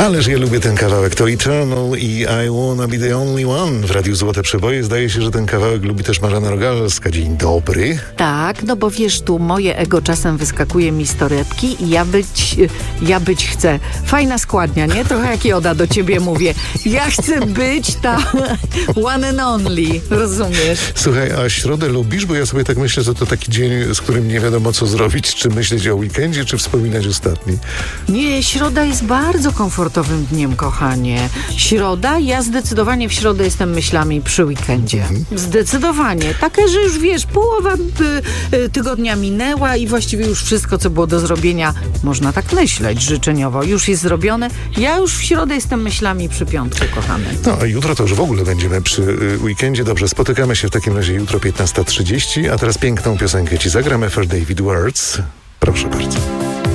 Ależ ja lubię ten kawałek. To Eternal i I Wanna Be The Only One w Radiu Złote Przeboje. Zdaje się, że ten kawałek lubi też Marzena Rogalska. Dzień dobry. Tak, no bo wiesz, tu moje ego czasem wyskakuje mi z torebki i ja być chcę. Fajna składnia, nie? Trochę jak Joda do ciebie mówię. Ja chcę być ta one and only, rozumiesz? Słuchaj, a środę lubisz? Bo ja sobie tak myślę, że to taki dzień, z którym nie wiadomo co zrobić. Czy myśleć o weekendzie, czy wspominać ostatni? Nie, środa jest bardzo komfortowym dniem, kochanie. Środa? Ja zdecydowanie w środę jestem myślami przy weekendzie. Zdecydowanie. Takie, że już wiesz, połowa tygodnia minęła i właściwie już wszystko, co było do zrobienia, można tak myśleć życzeniowo, już jest zrobione. Ja już w środę jestem myślami przy piątku, kochany. No, a jutro to już w ogóle będziemy przy weekendzie. Dobrze, spotykamy się w takim razie jutro 15:30, a teraz piękną piosenkę ci zagram. David Words. Proszę bardzo.